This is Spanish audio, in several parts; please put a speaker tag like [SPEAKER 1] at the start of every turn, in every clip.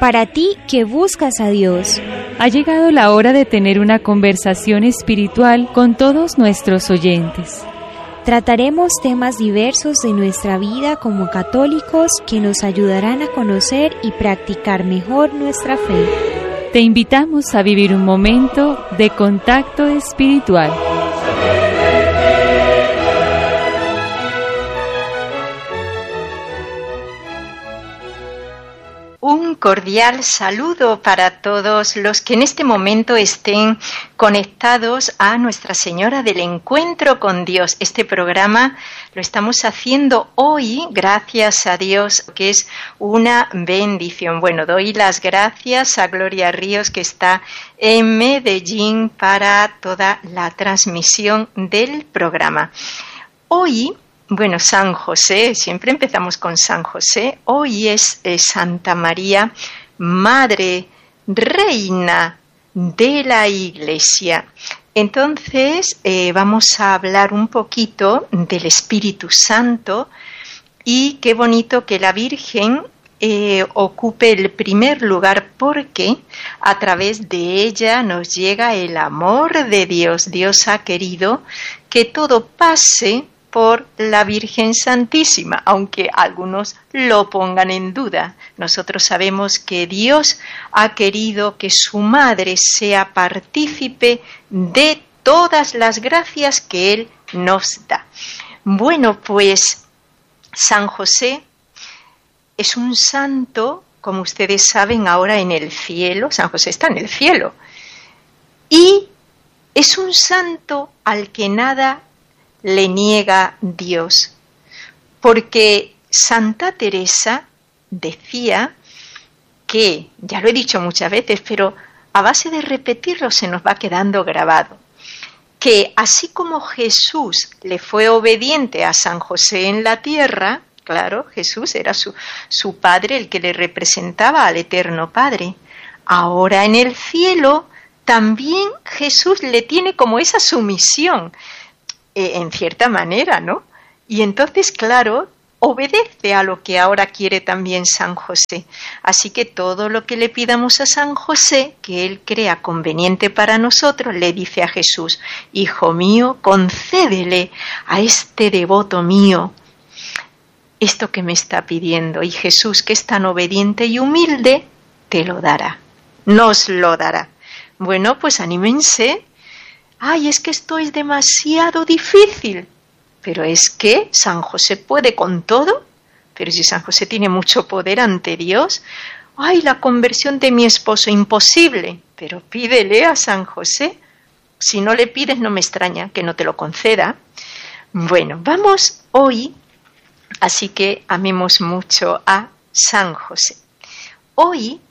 [SPEAKER 1] Para ti que buscas a Dios,
[SPEAKER 2] ha llegado la hora de tener una conversación espiritual con todos nuestros oyentes.
[SPEAKER 1] Trataremos temas diversos de nuestra vida como católicos que nos ayudarán a conocer y practicar mejor nuestra fe.
[SPEAKER 2] Te invitamos a vivir un momento de contacto espiritual.
[SPEAKER 3] Un cordial saludo para todos los que en este momento estén conectados a Nuestra Señora del Encuentro con Dios. Este programa lo estamos haciendo hoy, gracias a Dios, que es una bendición. Bueno, doy las gracias a Gloria Ríos, que está en Medellín, para toda la transmisión del programa. Hoy, bueno, San José, siempre empezamos con San José. Hoy es Santa María, Madre, Reina de la Iglesia. Entonces, vamos a hablar un poquito del Espíritu Santo y qué bonito que la Virgen ocupe el primer lugar, porque a través de ella nos llega el amor de Dios. Dios ha querido que todo pase por la Virgen Santísima, aunque algunos lo pongan en duda. Nosotros sabemos que Dios ha querido que su madre sea partícipe de todas las gracias que Él nos da. Bueno, pues San José es un santo, como ustedes saben, ahora en el cielo. San José está en el cielo. Y es un santo al que nada le niega Dios, porque Santa Teresa decía que, ya lo he dicho muchas veces, pero a base de repetirlo se nos va quedando grabado, que así como Jesús le fue obediente a San José en la tierra, claro, Jesús era su padre, el que le representaba al Eterno Padre, ahora en el cielo también Jesús le tiene como esa sumisión, en cierta manera, ¿no? Y entonces, claro, obedece a lo que ahora quiere también San José. Así que todo lo que le pidamos a San José, que él crea conveniente para nosotros, le dice a Jesús: Hijo mío, concédele a este devoto mío esto que me está pidiendo. Y Jesús, que es tan obediente y humilde, te lo dará, nos lo dará. Bueno, pues anímense. ¡Ay, es que esto es demasiado difícil! Pero es que San José puede con todo. Pero si San José tiene mucho poder ante Dios. ¡Ay, la conversión de mi esposo! Imposible. Pero pídele a San José. Si no le pides, no me extraña que no te lo conceda. Bueno, vamos hoy, así que amemos mucho a San José. Hoy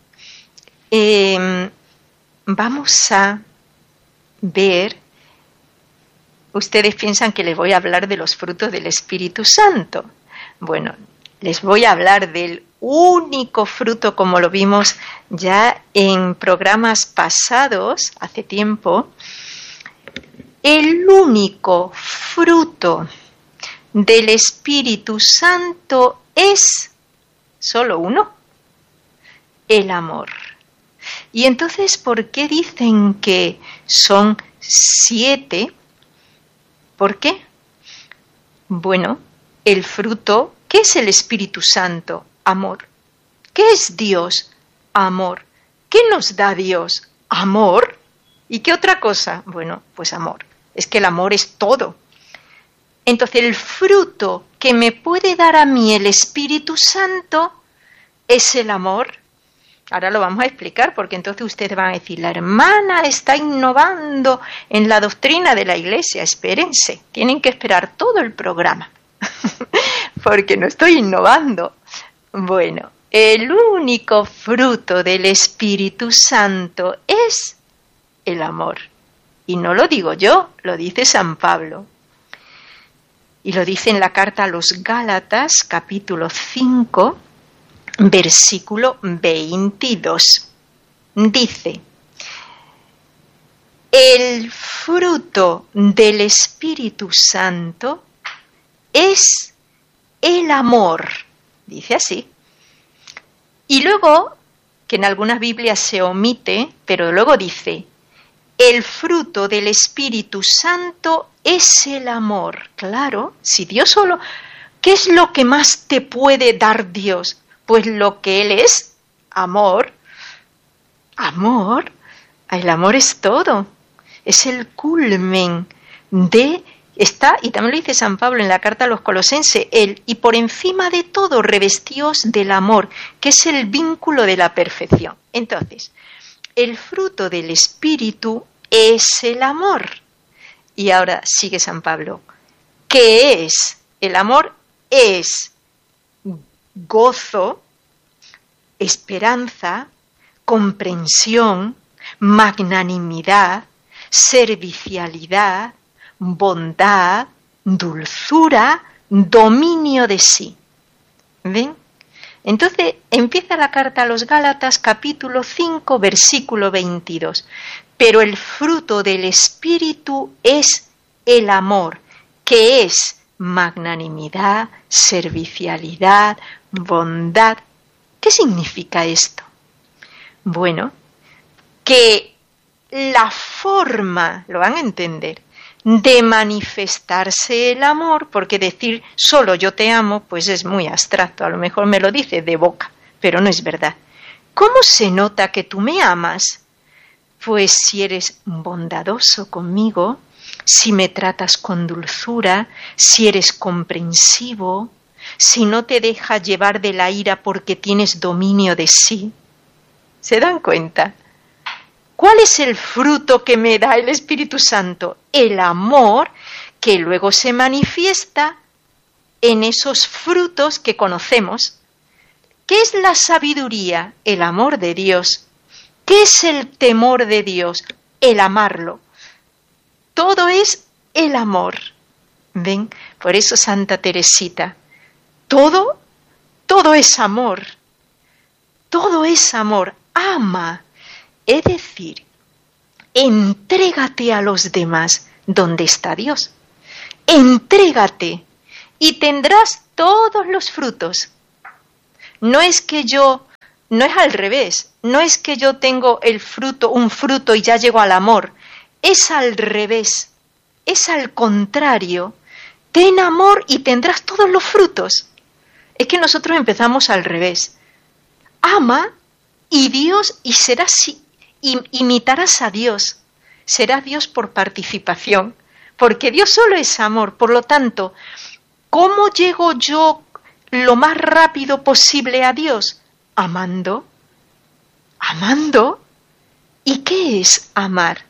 [SPEAKER 3] vamos a ver, ustedes piensan que les voy a hablar de los frutos del Espíritu Santo. Bueno, les voy a hablar del único fruto, como lo vimos ya en programas pasados, hace tiempo. El único fruto del Espíritu Santo es solo uno: el amor. Y entonces, ¿por qué dicen que son 7? ¿Por qué? Bueno, el fruto, ¿qué es el Espíritu Santo? Amor. ¿Qué es Dios? Amor. ¿Qué nos da Dios? Amor. ¿Y qué otra cosa? Bueno, pues amor. Es que el amor es todo. Entonces, el fruto que me puede dar a mí el Espíritu Santo es el amor. Ahora lo vamos a explicar, porque entonces ustedes van a decir: la hermana está innovando en la doctrina de la Iglesia. Espérense, tienen que esperar todo el programa, porque no estoy innovando. Bueno, el único fruto del Espíritu Santo es el amor. Y no lo digo yo, lo dice San Pablo. Y lo dice en la carta a los Gálatas, capítulo 5, versículo 22. Dice: el fruto del Espíritu Santo es el amor. Dice así. Y luego que en algunas Biblias se omite, pero luego dice, el fruto del Espíritu Santo es el amor. Claro, si Dios solo... ¿Qué es lo que más te puede dar Dios? Pues lo que Él es, amor. Amor. El amor es todo. Es el culmen de... Está, y también lo dice San Pablo en la carta a los Colosenses, y por encima de todo revestíos del amor, que es el vínculo de la perfección. Entonces, el fruto del Espíritu es el amor. Y ahora sigue San Pablo. ¿Qué es? El amor es gozo, esperanza, comprensión, magnanimidad, servicialidad, bondad, dulzura, dominio de sí. ¿Ven? Entonces empieza la carta a los Gálatas, capítulo 5, versículo 22. Pero el fruto del Espíritu es el amor, que es magnanimidad, servicialidad, bondad. ¿Qué significa esto? Bueno, que la forma, lo van a entender, de manifestarse el amor, porque decir solo yo te amo, pues es muy abstracto, a lo mejor me lo dice de boca, pero no es verdad. ¿Cómo se nota que tú me amas? Pues si eres bondadoso conmigo, si me tratas con dulzura, si eres comprensivo, si no te dejas llevar de la ira porque tienes dominio de sí. ¿Se dan cuenta? ¿Cuál es el fruto que me da el Espíritu Santo? El amor, que luego se manifiesta en esos frutos que conocemos. ¿Qué es la sabiduría? El amor de Dios. ¿Qué es el temor de Dios? El amarlo. Todo es el amor. ¿Ven? Por eso Santa Teresita, todo es amor. Todo es amor. Ama. Es decir, entrégate a los demás donde está Dios. Entrégate y tendrás todos los frutos. No es al revés. No es que yo tengo un fruto y ya llego al amor. Es al revés. Es al contrario. Ten amor y tendrás todos los frutos. Es que nosotros empezamos al revés. Ama y Dios y serás imitarás a Dios. Será Dios por participación, porque Dios solo es amor. Por lo tanto, ¿cómo llego yo lo más rápido posible a Dios? Amando. Amando. ¿Y qué es amar?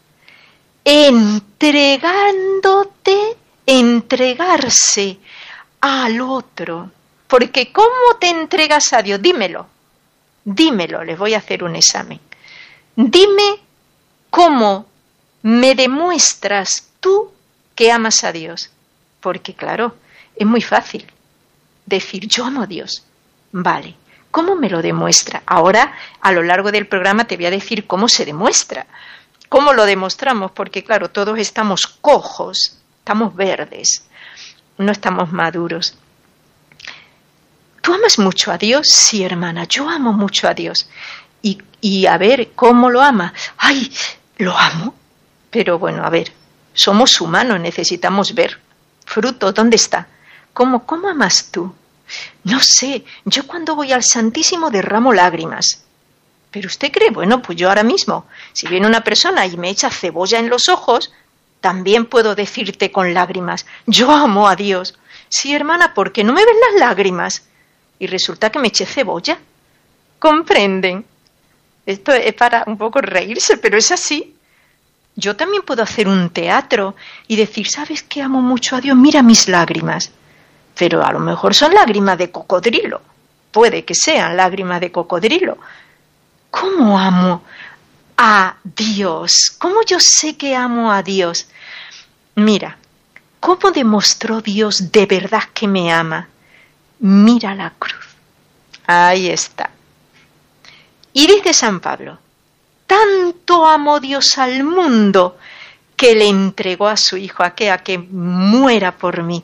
[SPEAKER 3] Entregándote, entregarse al otro. Porque ¿cómo te entregas a Dios? Dímelo, les voy a hacer un examen. Dime cómo me demuestras tú que amas a Dios. Porque claro, es muy fácil decir yo amo a Dios. Vale, ¿cómo me lo demuestra? Ahora, a lo largo del programa te voy a decir cómo se demuestra. ¿Cómo lo demostramos? Porque claro, todos estamos cojos, estamos verdes, no estamos maduros. ¿Tú amas mucho a Dios? Sí, hermana, yo amo mucho a Dios. Y a ver, ¿cómo lo ama? ¡Ay, lo amo! Pero bueno, a ver, somos humanos, necesitamos ver. Fruto, ¿dónde está? ¿Cómo amas tú? No sé, yo cuando voy al Santísimo derramo lágrimas. ¿Pero usted cree? Bueno, pues yo ahora mismo, si viene una persona y me echa cebolla en los ojos, también puedo decirte con lágrimas, yo amo a Dios. Sí, hermana, ¿por qué no me ven las lágrimas? Y resulta que me eché cebolla. ¿Comprenden? Esto es para un poco reírse, pero es así. Yo también puedo hacer un teatro y decir, ¿sabes qué amo mucho a Dios? Mira mis lágrimas. Pero a lo mejor son lágrimas de cocodrilo. Puede que sean lágrimas de cocodrilo. ¿Cómo amo a Dios? ¿Cómo yo sé que amo a Dios? Mira, ¿cómo demostró Dios de verdad que me ama? Mira la cruz. Ahí está. Y dice San Pablo, tanto amó Dios al mundo que le entregó a su Hijo a que muera por mí.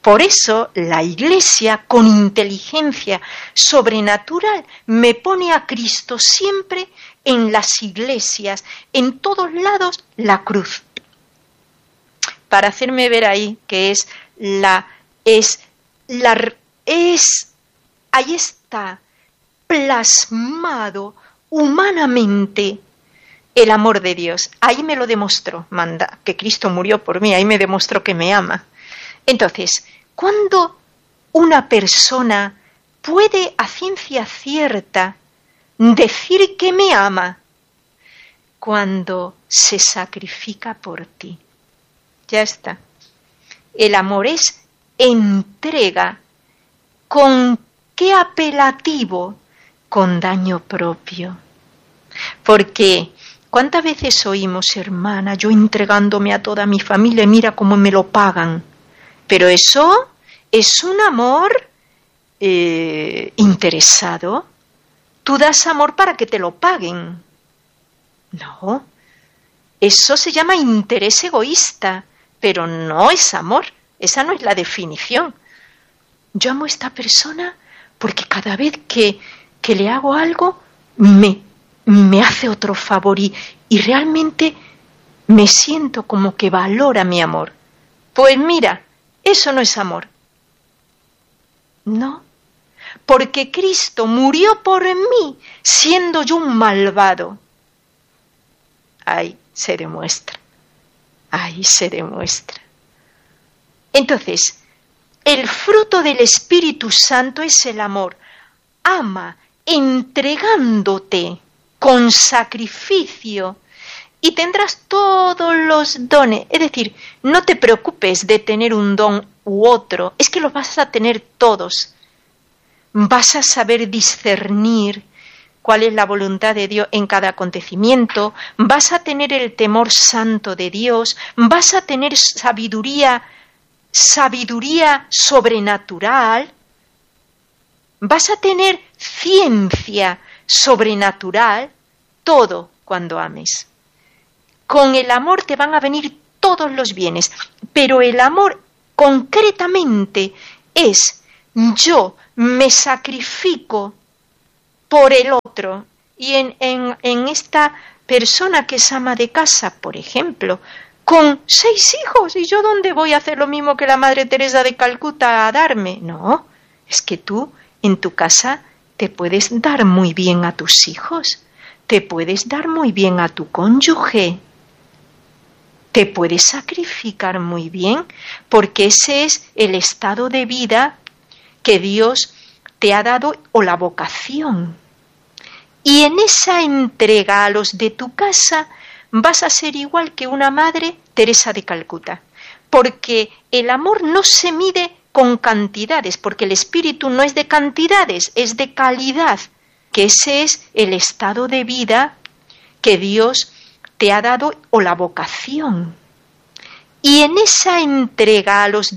[SPEAKER 3] Por eso la Iglesia, con inteligencia sobrenatural, me pone a Cristo siempre en las iglesias, en todos lados, la cruz. Para hacerme ver ahí que ahí está plasmado humanamente el amor de Dios. Ahí me lo demostró, que Cristo murió por mí, ahí me demostró que me ama. Entonces, ¿cuándo una persona puede a ciencia cierta decir que me ama? Cuando se sacrifica por ti. Ya está. El amor es entrega. ¿Con qué apelativo? Con daño propio. Porque ¿cuántas veces oímos, hermana, yo entregándome a toda mi familia y mira cómo me lo pagan? Pero eso es un amor interesado. Tú das amor para que te lo paguen. No, eso se llama interés egoísta, pero no es amor. Esa no es la definición. Yo amo a esta persona porque cada vez que le hago algo me hace otro favor y realmente me siento como que valora mi amor. Pues mira, eso no es amor. No, porque Cristo murió por mí siendo yo un malvado. Ahí se demuestra. Ahí se demuestra. Entonces, el fruto del Espíritu Santo es el amor. Ama entregándote con sacrificio y tendrás todos los dones. Es decir, no te preocupes de tener un don u otro, es que los vas a tener todos. Vas a saber discernir cuál es la voluntad de Dios en cada acontecimiento, vas a tener el temor santo de Dios, vas a tener sabiduría sobrenatural, vas a tener ciencia sobrenatural, todo cuando ames. Con el amor te van a venir todos los bienes, pero el amor concretamente es yo me sacrifico por el otro. Y en esta persona que es ama de casa, por ejemplo, con 6 hijos, ¿y yo dónde voy a hacer lo mismo que la Madre Teresa de Calcuta a darme? No, es que tú en tu casa te puedes dar muy bien a tus hijos, te puedes dar muy bien a tu cónyuge, te puedes sacrificar muy bien, porque ese es el estado de vida que Dios te ha dado o la vocación. Y en esa entrega a los de tu casa vas a ser igual que una Madre Teresa de Calcuta, porque el amor no se mide con cantidades, porque el espíritu no es de cantidades, es de calidad, que ese es el estado de vida que Dios te ha dado o la vocación. Y en esa entrega a los